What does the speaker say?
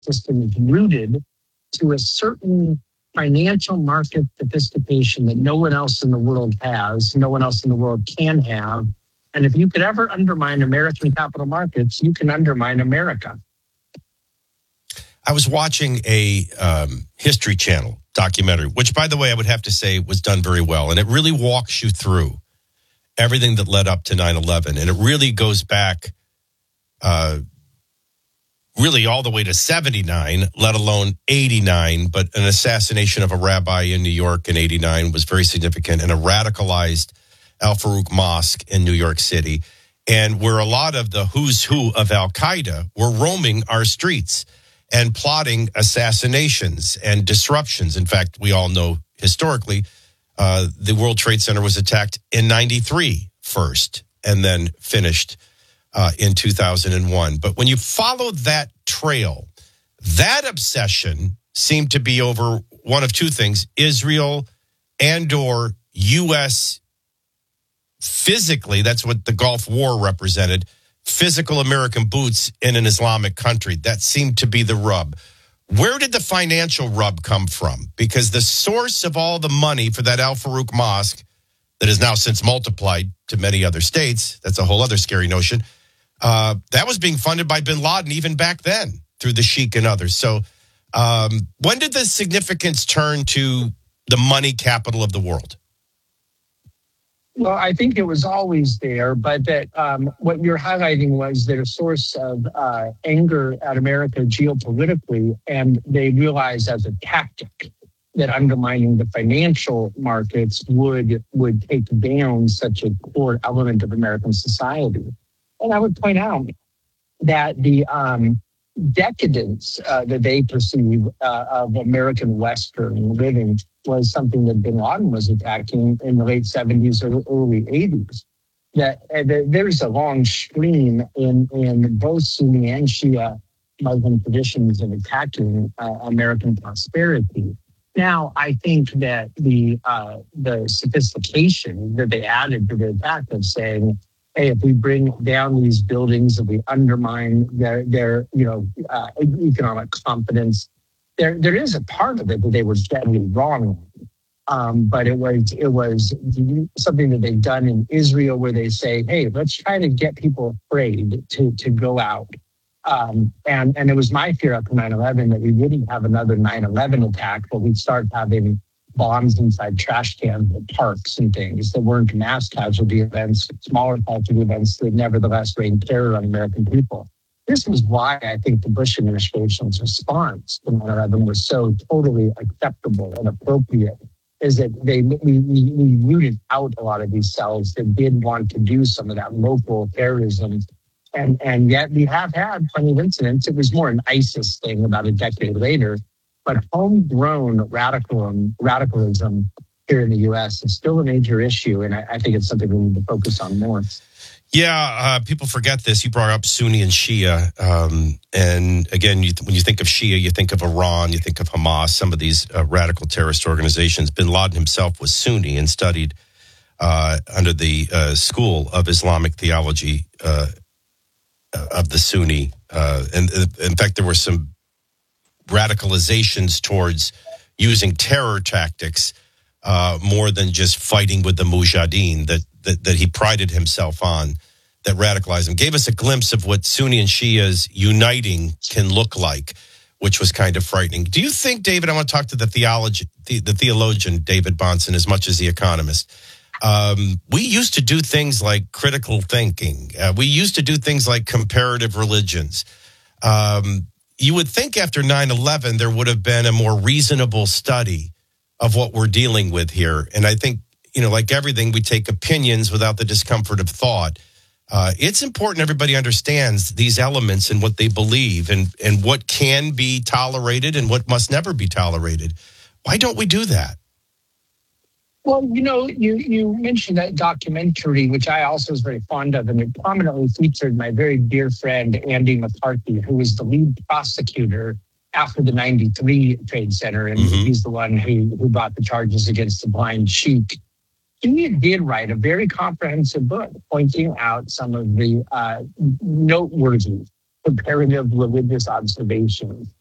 system is rooted to a certain financial market sophistication that no one else in the world has, no one else in the world can have. And if you could ever undermine American capital markets, you can undermine America. I was watching a History Channel documentary, which, by the way, I would have to say was done very well. And it really walks you through everything that led up to 9/11. And it really goes back really all the way to 79, let alone 89. But an assassination of a rabbi in New York in 89 was very significant, and a radicalized Al Farouk Mosque in New York City, and where a lot of the who's who of Al-Qaeda were roaming our streets and plotting assassinations and disruptions. In fact, we all know historically, the World Trade Center was attacked in 93 first and then finished in 2001. But when you follow that trail, that obsession seemed to be over one of two things: Israel and or U.S. physically, that's what the Gulf War represented, physical American boots in an Islamic country. That seemed to be the rub. Where did the financial rub come from? Because the source of all the money for that Al Farouk Mosque, that has now since multiplied to many other states, that's a whole other scary notion, that was being funded by bin Laden even back then through the Sheikh and others. So when did the significance turn to the money capital of the world? Well, I think it was always there, but that what you're highlighting was that a source of anger at America geopolitically, and they realized as a tactic that undermining the financial markets would take down such a core element of American society. And I would point out that the decadence that they perceive of American Western living was something that bin Laden was attacking in the late 70s or early 80s. That there's a long stream in both Sunni and Shia Muslim traditions of attacking American prosperity. Now, I think that the sophistication that they added to the attack of saying, hey, if we bring down these buildings, if we undermine their economic confidence, there is a part of it that they were deadly wrong on. But it was something that they've done in Israel where they say, hey, let's try to get people afraid to go out. And it was my fear after 9/11 that we wouldn't have another 9/11 attack, but we'd start having bombs inside trash cans at parks and things that weren't mass casualty events, smaller casualty events that nevertheless rained terror on American people. This was why I think the Bush administration's response to 9/11 was so totally acceptable and appropriate, is that we rooted out a lot of these cells that did want to do some of that local terrorism. And yet we have had plenty of incidents. It was more an ISIS thing about a decade later. But homegrown radicalism here in the U.S. is still a major issue, and I think it's something we need to focus on more. Yeah, people forget this. You brought up Sunni and Shia. And again, when you think of Shia, you think of Iran, you think of Hamas, some of these radical terrorist organizations. Bin Laden himself was Sunni and studied under the School of Islamic Theology of the Sunni. And in fact, there were some radicalizations towards using terror tactics more than just fighting with the Mujahideen that he prided himself on, that radicalized him. Gave us a glimpse of what Sunni and Shias uniting can look like, which was kind of frightening. Do you think, David, I want to talk to the theologian, David Bahnsen, as much as the economist. We used to do things like critical thinking. We used to do things like comparative religions. You would think after 9/11, there would have been a more reasonable study of what we're dealing with here. And I think, like everything, we take opinions without the discomfort of thought. It's important everybody understands these elements and what they believe and what can be tolerated and what must never be tolerated. Why don't we do that? Well, you mentioned that documentary, which I also was very fond of, and it prominently featured my very dear friend, Andy McCarthy, who was the lead prosecutor after the 93 Trade Center, and he's the one who brought the charges against the blind sheik. He did write a very comprehensive book pointing out some of the noteworthy comparative religious observations